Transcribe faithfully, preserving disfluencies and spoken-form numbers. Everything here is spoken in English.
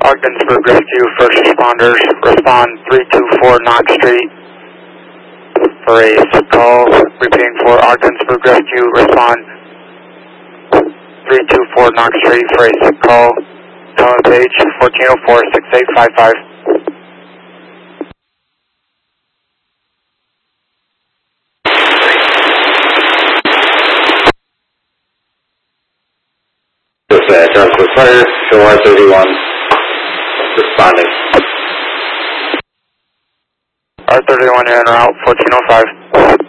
Ogdensburg Rescue, first responders, respond three two four Knox Street for a sick call. Repeating for Ogdensburg Rescue, respond three two four Knox Street for a sick call. Tone page fourteen oh four, six eight five five. Dispatch, Oscar Fire, show R thirty-one, responding. R thirty-one, you're en route, fourteen oh five.